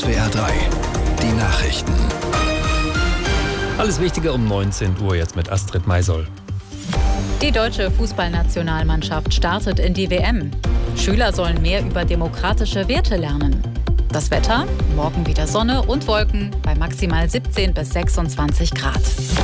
SWR 3, die Nachrichten. Alles Wichtige um 19 Uhr jetzt mit Astrid Maisoll. Die deutsche Fußballnationalmannschaft startet in die WM. Schüler sollen mehr über demokratische Werte lernen. Das Wetter? Morgen wieder Sonne und Wolken bei maximal 17 bis 26 Grad.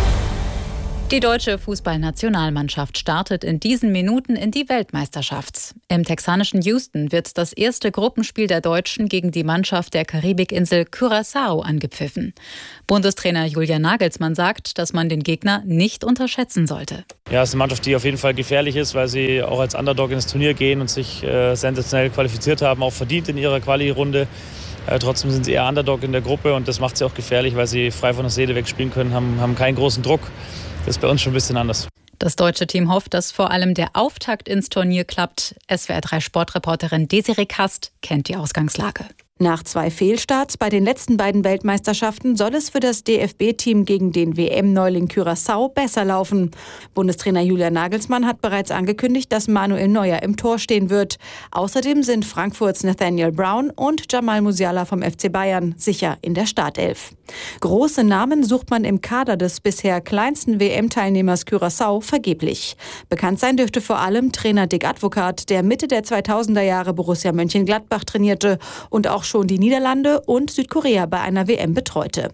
Die deutsche Fußballnationalmannschaft startet in diesen Minuten in die Weltmeisterschaft. Im texanischen Houston wird das erste Gruppenspiel der Deutschen gegen die Mannschaft der Karibikinsel Curaçao angepfiffen. Bundestrainer Julian Nagelsmann sagt, dass man den Gegner nicht unterschätzen sollte. Ja, es ist eine Mannschaft, die auf jeden Fall gefährlich ist, weil sie auch als Underdog ins Turnier gehen und sich sensationell qualifiziert haben, auch verdient in ihrer Quali-Runde. Trotzdem sind sie eher Underdog in der Gruppe und das macht sie auch gefährlich, weil sie frei von der Seele weg spielen können, haben keinen großen Druck. Das ist bei uns schon ein bisschen anders. Das deutsche Team hofft, dass vor allem der Auftakt ins Turnier klappt. SWR3-Sportreporterin Desiree Kast kennt die Ausgangslage. Nach 2 Fehlstarts bei den letzten beiden Weltmeisterschaften soll es für das DFB-Team gegen den WM-Neuling Curaçao besser laufen. Bundestrainer Julian Nagelsmann hat bereits angekündigt, dass Manuel Neuer im Tor stehen wird. Außerdem sind Frankfurts Nathaniel Brown und Jamal Musiala vom FC Bayern sicher in der Startelf. Große Namen sucht man im Kader des bisher kleinsten WM-Teilnehmers Curaçao vergeblich. Bekannt sein dürfte vor allem Trainer Dick Advocaat, der Mitte der 2000er Jahre Borussia Mönchengladbach trainierte und auch schon die Niederlande und Südkorea bei einer WM betreute.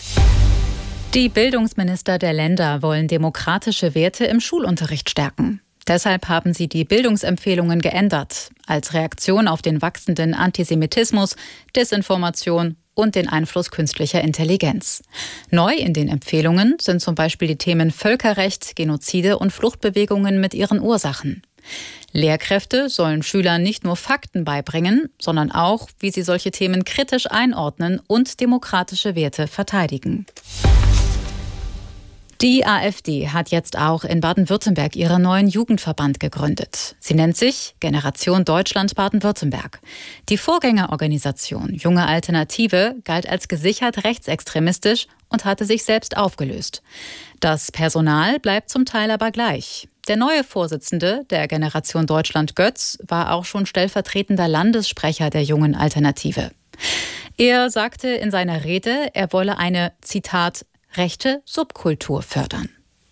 Die Bildungsminister der Länder wollen demokratische Werte im Schulunterricht stärken. Deshalb haben sie die Bildungsempfehlungen geändert, als Reaktion auf den wachsenden Antisemitismus, Desinformation und den Einfluss künstlicher Intelligenz. Neu in den Empfehlungen sind zum Beispiel die Themen Völkerrecht, Genozide und Fluchtbewegungen mit ihren Ursachen. Lehrkräfte sollen Schülern nicht nur Fakten beibringen, sondern auch, wie sie solche Themen kritisch einordnen und demokratische Werte verteidigen. Die AfD hat jetzt auch in Baden-Württemberg ihren neuen Jugendverband gegründet. Sie nennt sich Generation Deutschland Baden-Württemberg. Die Vorgängerorganisation Junge Alternative galt als gesichert rechtsextremistisch und hatte sich selbst aufgelöst. Das Personal bleibt zum Teil aber gleich. Der neue Vorsitzende der Generation Deutschland, Götz, war auch schon stellvertretender Landessprecher der Jungen Alternative. Er sagte in seiner Rede, er wolle eine, Zitat, rechte Subkultur fördern.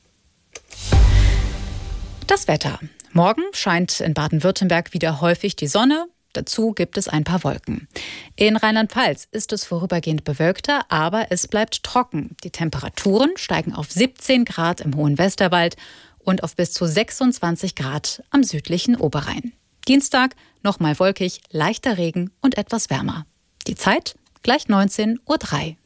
Das Wetter. Morgen scheint in Baden-Württemberg wieder häufig die Sonne. Dazu gibt es ein paar Wolken. In Rheinland-Pfalz ist es vorübergehend bewölkter, aber es bleibt trocken. Die Temperaturen steigen auf 17 Grad im hohen Westerwald und auf bis zu 26 Grad am südlichen Oberrhein. Dienstag nochmal wolkig, leichter Regen und etwas wärmer. Die Zeit gleich 19:03 Uhr.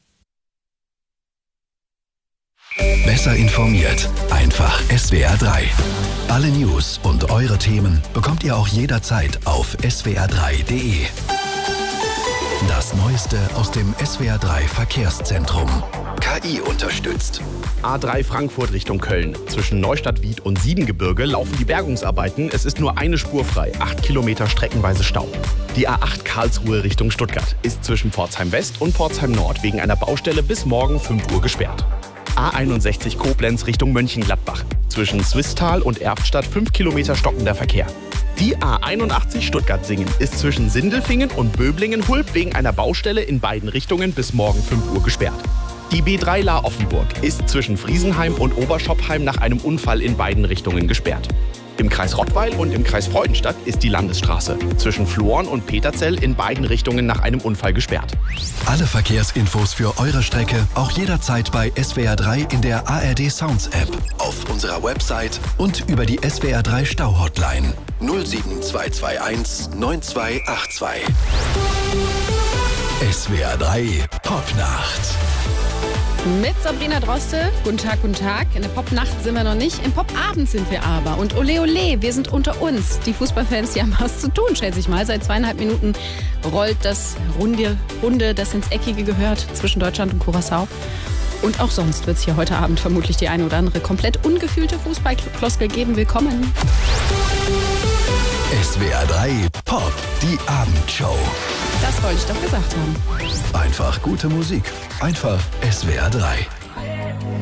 Besser informiert, einfach SWR 3. Alle News und eure Themen bekommt ihr auch jederzeit auf swr3.de. Das Neueste aus dem SWR 3 Verkehrszentrum. KI unterstützt. A3 Frankfurt Richtung Köln. Zwischen Neustadt-Wied und Siebengebirge laufen die Bergungsarbeiten. Es ist nur eine Spur frei. 8 Kilometer streckenweise Stau. Die A8 Karlsruhe Richtung Stuttgart ist zwischen Pforzheim West und Pforzheim Nord wegen einer Baustelle bis morgen 5 Uhr gesperrt. A61 Koblenz Richtung Mönchengladbach. Zwischen Swisttal und Erftstadt 5 Kilometer stockender Verkehr. Die A81 Stuttgart-Singen ist zwischen Sindelfingen und Böblingen-Hulb wegen einer Baustelle in beiden Richtungen bis morgen 5 Uhr gesperrt. Die B3 La-Offenburg ist zwischen Friesenheim und Oberschopfheim nach einem Unfall in beiden Richtungen gesperrt. Im Kreis Rottweil und im Kreis Freudenstadt ist die Landesstraße zwischen Fluorn und Peterzell in beiden Richtungen nach einem Unfall gesperrt. Alle Verkehrsinfos für eure Strecke auch jederzeit bei SWR 3 in der ARD Sounds App, auf unserer Website und über die SWR 3 Stau-Hotline 07221 9282. SWR 3 Popnacht. Mit Sabrina Droste. Guten Tag, guten Tag. In der Popnacht sind wir noch nicht, im Popabend sind wir aber. Und ole ole, wir sind unter uns. Die Fußballfans, die haben was zu tun, schätze ich mal. Seit 2,5 Minuten rollt das Runde, das ins Eckige gehört, zwischen Deutschland und Curaçao. Und auch sonst wird es hier heute Abend vermutlich die eine oder andere komplett ungefühlte Fußballfloskel geben. Willkommen. SWR 3 Pop, die Abendshow. Das wollte ich doch gesagt haben. Einfach gute Musik. Einfach SWR 3.